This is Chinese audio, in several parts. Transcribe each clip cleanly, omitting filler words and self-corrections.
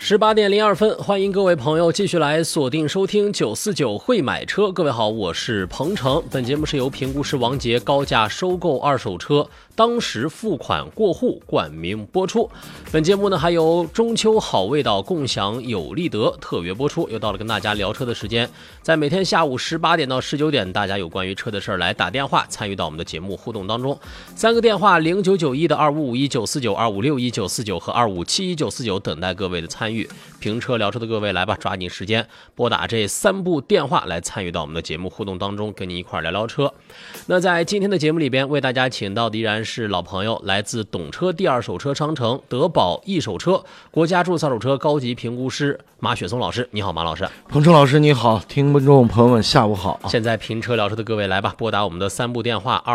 18:02，欢迎各位朋友继续来锁定收听949会买车。各位好，我是彭程。本节目是由评估师王杰高价收购二手车，当时付款过户冠名播出。本节目呢还有中秋好味道共享有利得特约播出。又到了跟大家聊车的时间，在每天下午18点到19点，大家有关于车的事儿来打电话参与到我们的节目互动当中。3个电话0991的25519492561949和25719949等待各位的参与。评车聊车的各位来吧，抓紧时间拨打这3部电话来参与到我们的节目互动当中，跟你一块聊聊车。那在今天的节目里边，为大家请到的依然是老朋友，来自懂车第二手车商城德宝一手车国家注册二手车高级评估师马雪松老师。你好，马老师。 彭程老师你好，听众朋友们下午好。 现在评车聊车的各位来吧，拨打我们的3部电话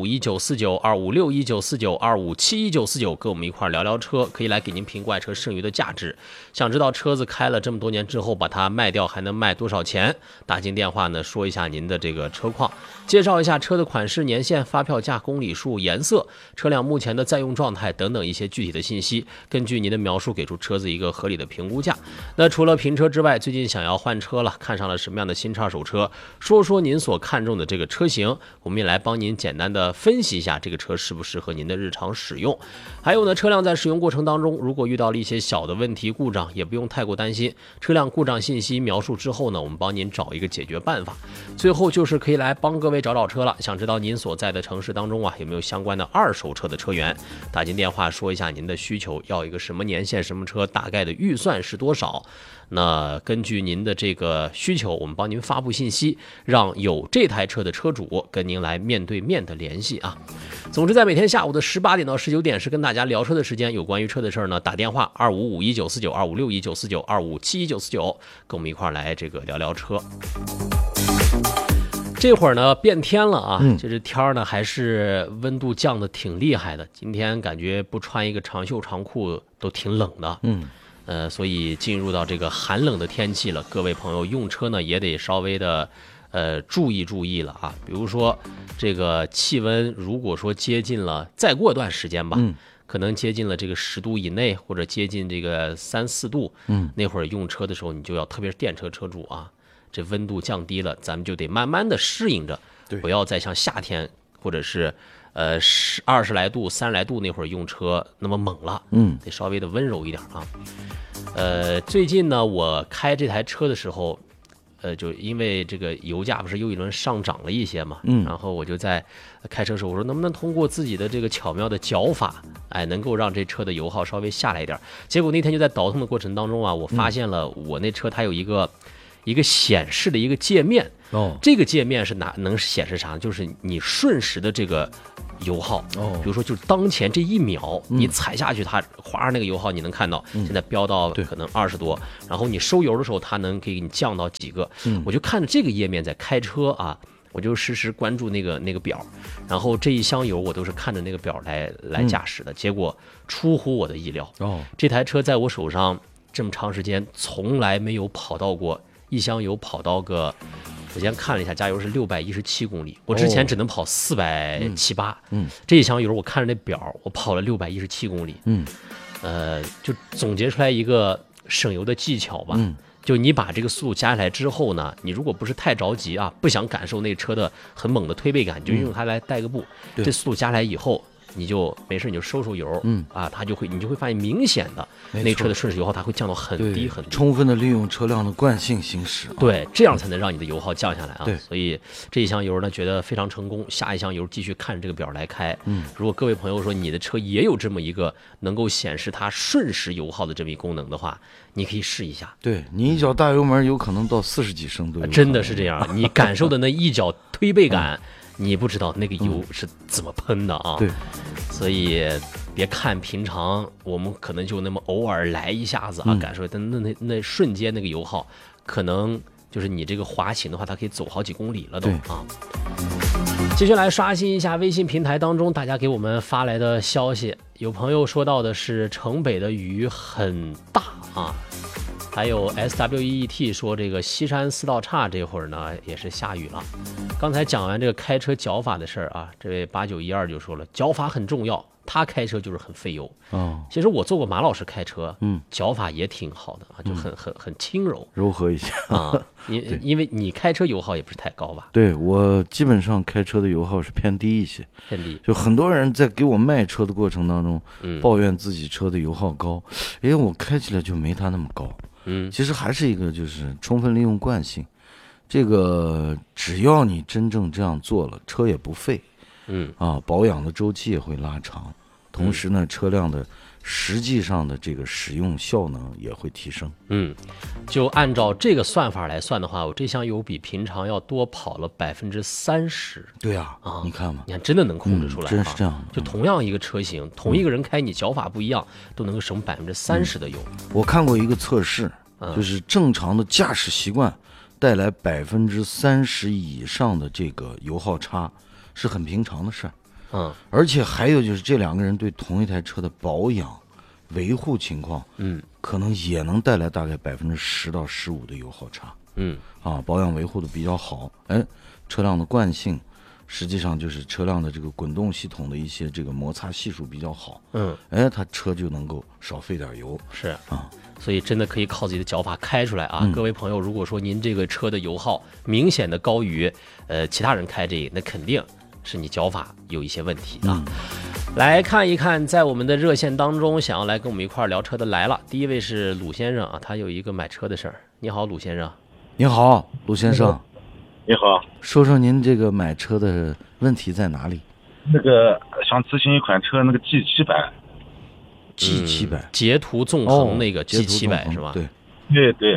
25519949、256199、257199，跟我们一块聊聊车，可以来给您评估爱车剩余的价值。想知道车子开了这么多年之后把它卖掉还能卖多少钱，打进电话呢，说一下您的这个车况，介绍一下车的款式、年限、发票价、公里数、颜色、车辆目前的在用状态等等一些具体的信息，根据您的描述给出车子一个合理的评估价。那除了评车之外，最近想要换车了，看上了什么样的新车二手车，说说您所看中的这个车型，我们也来帮您简单的分析一下这个车适不适合您的日常使用。还有呢，车辆在使用过程当中如果遇到了一些小的问题故障，也不用太过担心，车辆故障信息描述之后呢，我们帮您找一个解决办法。最后就是可以来帮各位找找车了，想知道您所在的城市当中啊有没有相关的二手车的车源，打进电话说一下您的需求，要一个什么年限什么车，大概的预算是多少。那根据您的这个需求，我们帮您发布信息，让有这台车的车主跟您来面对面的联系啊。总之在每天下午的18点到19点是跟大家聊车的时间，有关于车的事儿呢，打电话255199、256199、257199，跟我们一块来这个聊聊车。这会儿呢变天了啊，这天呢还是温度降得挺厉害的，今天感觉不穿一个长袖长裤都挺冷的。所以进入到这个寒冷的天气了，各位朋友用车呢也得稍微的注意了啊。比如说这个气温如果说接近了，再过段时间吧，可能接近了这个10度以内，或者接近这个3、4度，那会儿用车的时候你就要，特别是电车车主啊，这温度降低了，咱们就得慢慢的适应着，不要再像夏天或者是20来度、30来度那会儿用车那么猛了，得稍微的温柔一点啊。最近呢，我开这台车的时候，就因为这个油价不是又一轮上涨了一些嘛，然后我就在开车的时候，我说能不能通过自己的这个巧妙的脚法，能够让这车的油耗稍微下来一点。结果那天就在倒腾的过程当中啊，我发现了我那车它有一个显示的一个界面，这个界面是能显示啥呢？就是你瞬时的这个油耗，比如说就是当前这1秒你踩下去，它哗那个油耗你能看到，现在飙到可能20多，然后你收油的时候它能给你降到几个，我就看着这个页面在开车啊，我就实时关注那个表，然后这一箱油我都是看着那个表来驾驶的，结果出乎我的意料，这台车在我手上这么长时间从来没有跑到过一箱油跑到个，我先看了一下，加油是617公里，我之前只能跑478，这一箱油我看着那表，我跑了617公里，就总结出来一个省油的技巧吧，就你把这个速度加起来之后呢，你如果不是太着急啊，不想感受那车的很猛的推背感，你就用它来带个步，这速度加起来以后，你就没事，你就收油，你就会发现明显的那车的瞬时油耗它会降到很低很低， 充分的利用车辆的惯性行驶， 对，这样才能让你的油耗降下来啊。所以这一箱油呢觉得非常成功，下一箱油继续看着这个表来开。如果各位朋友说你的车也有这么一个能够显示它瞬时油耗的这么一功能的话，你可以试一下。 对，你一脚大油门有可能到40几升都有， 真的是这样，你感受的那一脚推背感。你不知道那个油是怎么喷的啊？ 对， 所以别看平常我们可能就那么偶尔来一下子啊，感受，但那瞬间那个油耗，可能就是你这个滑行的话，它可以走好几公里了都啊。继续来刷新一下微信平台当中大家给我们发来的消息，有朋友说到的是城北的雨很大啊， 还有 SWEET 说这个西山四道岔这会儿呢也是下雨了。刚才讲完这个开车脚法的事儿啊，这位8912就说了，脚法很重要，他开车就是很费油。其实我坐过马老师开车，脚法也挺好的啊，就很轻柔， 柔和一些啊。因为你开车油耗也不是太高吧？ 对，我基本上开车的油耗是偏低一些， 偏低。 就很多人在给我卖车的过程当中，抱怨自己车的油耗高，我开起来就没他那么高。其实还是一个就是充分利用惯性，这个只要你真正这样做了，车也不废，保养的周期也会拉长，同时呢，车辆的实际上的这个使用效能也会提升。 就按照这个算法来算的话，我这箱油比平常要多跑了30%。 对啊，你看嘛， 你看真的能控制出来， 真是这样的。 就同样一个车型，同一个人开，你脚法不一样，都能够省30%的油。 我看过一个测试，就是正常的驾驶习惯带来30%以上的这个油耗差，是很平常的事儿。而且还有就是这两个人对同一台车的保养维护情况，可能也能带来大概10%到15%的油耗差。保养维护的比较好，车辆的惯性，实际上就是车辆的这个滚动系统的一些这个摩擦系数比较好，它车就能够少费点油。 是啊，所以真的可以靠自己的脚法开出来啊。各位朋友，如果说您这个车的油耗明显的高于其他人开这个，那肯定是你脚法有一些问题啊。来看一看，在我们的热线当中，想要来跟我们一块聊车的来了。第一位是鲁先生啊，他有一个买车的事儿。你好，鲁先生。 你好，鲁先生。 你好， 说说您这个买车的问题在哪里？ 那个想咨询一款车，那个 G700。 G700， 捷途纵横那个 G700是吧？ 对对。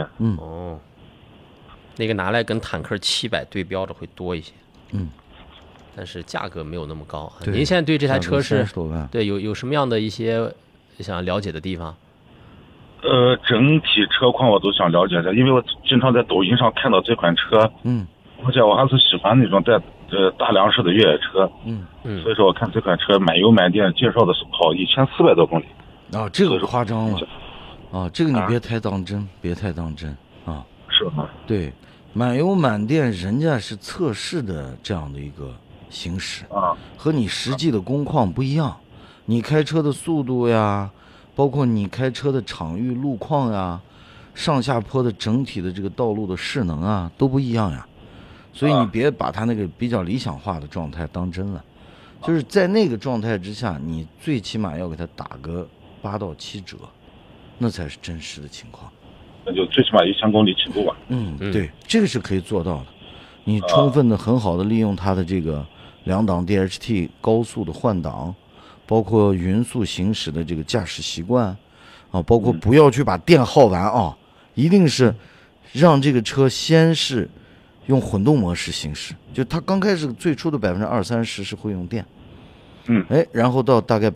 那个拿来跟坦克700对标的会多一些。但是价格没有那么高。您现在对这台车是对有什么样的一些想了解的地方？ 整体车况我都想了解一下，因为我经常在抖音上看到这款车，而且我还是喜欢那种带大梁式的越野车，所以说我看这款车满油满电介绍的是跑1400多公里。 这个夸张了，这个你别太当真，别太当真啊。 是吗？ 对，满油满电人家是测试的这样的一个行驶和你实际的工况不一样，你开车的速度呀，包括你开车的场域路况呀，上下坡的整体的这个道路的势能啊都不一样呀，所以你别把它那个比较理想化的状态当真了，就是在那个状态之下，你最起码要给它打个8到7折，那才是真实的情况。 那就最起码1000公里起步吧。 对，这个是可以做到的。你充分的、很好的利用它的这个2档 DHT 高速的换挡，包括匀速行驶的这个驾驶习惯包括不要去把电耗完一定是让这个车先是用混动模式行驶，就它刚开始最初的20-30%是会用电，然后到大概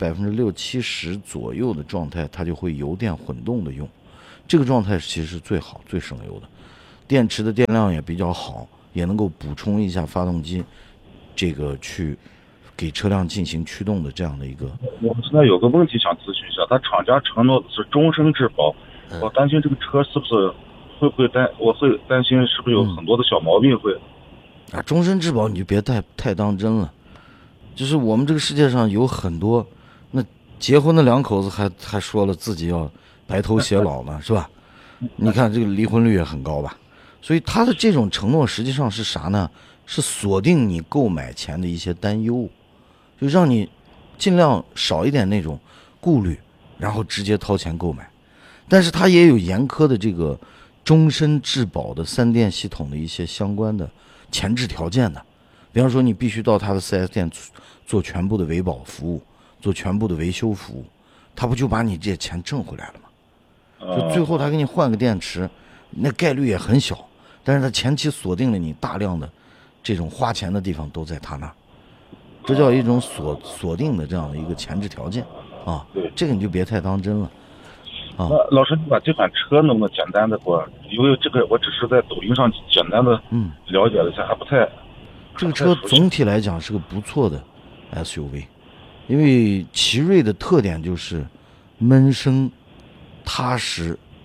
60-70%左右的状态，它就会油电混动的用，这个状态其实是最好、最省油的，电池的电量也比较好，也能够补充一下发动机这个去给车辆进行驱动的这样的一个。 我现在有个问题想咨询一下，他厂家承诺的是终身质保，我担心这个车是不是我会担心是不是有很多的小毛病会终身质保你就别太当真了，就是我们这个世界上有很多那结婚的2口子还说了自己要白头偕老呢是吧？你看这个离婚率也很高吧，所以他的这种承诺实际上是啥呢？是锁定你购买前的一些担忧，就让你尽量少一点那种顾虑，然后直接掏钱购买。但是它也有严苛的这个终身质保的3电系统的一些相关的前置条件的，比方说你必须到他的 4S 店做全部的维保服务，做全部的维修服务，他不就把你这些钱挣回来了吗？就最后他给你换个电池，那概率也很小，但是他前期锁定了你大量的这种花钱的地方都在他那儿，这叫一种锁定的这样的一个前置条件这个你就别太当真了那老师，你把这款车能不能简单的给我，因为这个我只是在抖音上简单的了解了一下，还不太。 这个车总体来讲是个不错的 SUV， 因为奇瑞的特点就是闷声踏实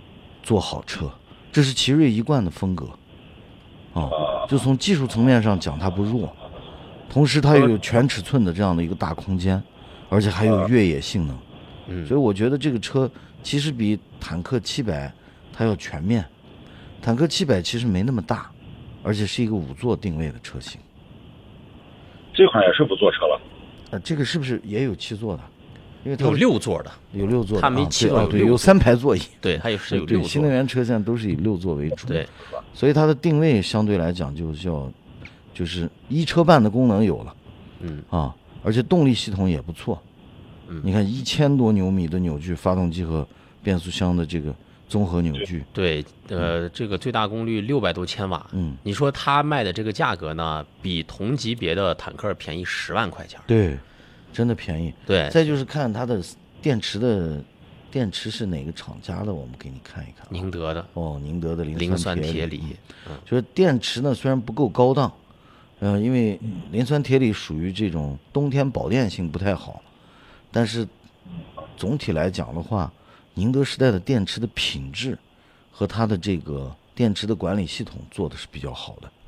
做好车，这是奇瑞一贯的风格。就从技术层面上讲，它不弱，同时它又有全尺寸的这样的一个大空间，而且还有越野性能。所以我觉得这个车其实比坦克700它要全面。坦克700其实没那么大，而且是一个5座定位的车型。 这款也是5座车了。 这个是不是也有7座的？因为它有6座的， 有6座的， 它没7座， 对，有3排座椅。 对，它也是有6座。 新能源车现在都是以6座为主。 对， 所以它的定位相对来讲就是一车半的功能有了。而且动力系统也不错。你看1000多牛米的扭矩，发动机和变速箱的这个综合扭矩。 对，这个最大功率600多千瓦。你说它卖的这个价格呢，比同级别的坦克便宜10万块钱。 对，真的便宜。 对， 再就是看它的电池是哪个厂家的，我们给你看一看。 宁德的。 宁德的磷酸铁锂。 就是电池呢，虽然不够高档，因为磷酸铁锂属于这种冬天保电性不太好，但是总体来讲的话，宁德时代的电池的品质和它的这个电池的管理系统做的是比较好的。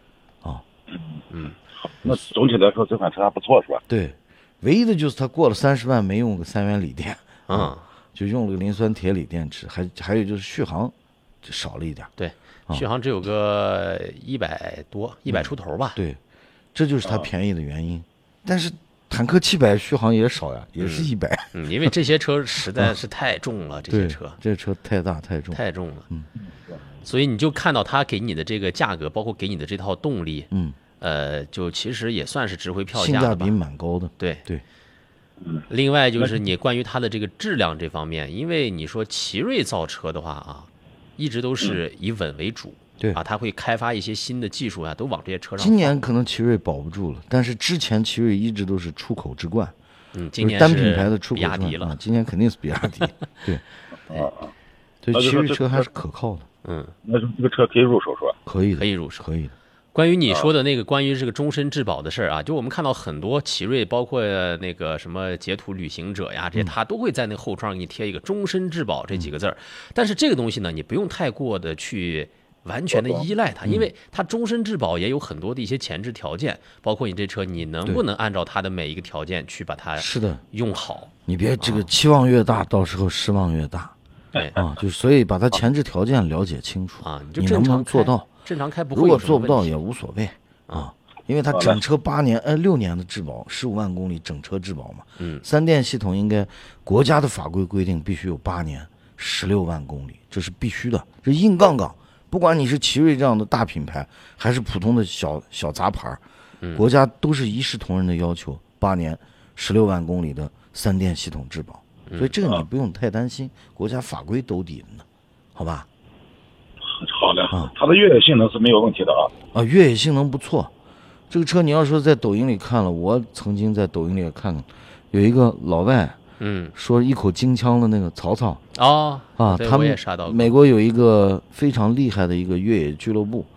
那总体来说这款车还不错，是吧？ 对，唯一的就是它过了30万没用个3元锂电，就用了个磷酸铁锂电池，还有就是续航就少了一点。 对，续航只有个100多，100出头吧。 对，这就是它便宜的原因。但是坦克700续航也少呀，也是100。 因为这些车实在是太重了，这些车。 这车太大太重。 太重了。所以你就看到它给你的这个价格，包括给你的这套动力，就其实也算是值回票价的吧， 性价比蛮高的。 对。另外就是你关于它的这个质量这方面，因为你说奇瑞造车的话一直都是以稳为主。 对它会开发一些新的技术都往这些车上放。 今年可能奇瑞保不住了，但是之前奇瑞一直都是出口之冠。 今年单品牌的出口比亚迪了， 今年肯定是比亚迪。对。对，奇瑞车还是可靠的。 那这个车可以入手是吧？ 可以的， 可以入手， 可以的。 关于你说的那个关于这个终身质保的事儿就我们看到很多奇瑞，包括那个什么捷途旅行者呀，这些它都会在那个后窗给你贴一个终身质保这几个字儿。但是这个东西呢，你不用太过的去完全的依赖它，因为它终身质保也有很多的一些前置条件，包括你这车你能不能按照它的每一个条件去把它用好。 你别这个期望越大，到时候失望越大。 对就所以把它前置条件了解清楚你能不能做到？ 正常开不会。 如果做不到也无所谓因为它整车6年的质保，15万公里整车质保嘛。3电系统应该国家的法规规定必须有8年，16万公里，这是必须的，这硬杠杠。不管你是奇瑞这样的大品牌，还是普通的小杂牌，国家都是一视同仁的要求8年16万公里的3电系统质保。所以这个你不用太担心，国家法规兜底的呢，好吧？ 好的它的越野性能是没有问题的越野性能不错。这个车你要说在抖音里看了，我曾经在抖音里也看过，有一个老外，说一口京腔的那个曹操他们美国有一个非常厉害的一个越野俱乐部，